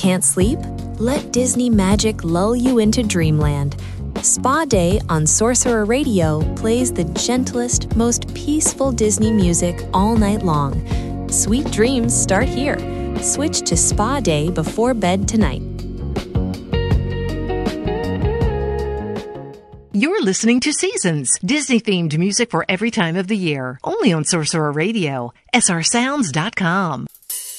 Can't sleep? Let Disney magic lull you into dreamland. Spa Day on Sorcerer Radio plays the gentlest, most peaceful Disney music all night long. Sweet dreams start here. Switch to Spa Day before bed tonight. You're listening to Seasons, Disney-themed music for every time of the year. Only on Sorcerer Radio, srsounds.com.